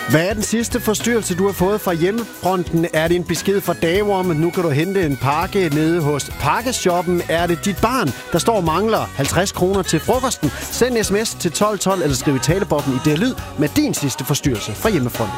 Hvad er den sidste forstyrrelse, du har fået fra hjemmefronten? Er det en besked fra Dave om, at nu kan du hente en pakke nede hos Pakkeshoppen? Er det dit barn, der står og mangler 50 kroner til frokosten? Send sms til 1212 eller skriv i talebobben i det lyd med din sidste forstyrrelse fra hjemmefronten.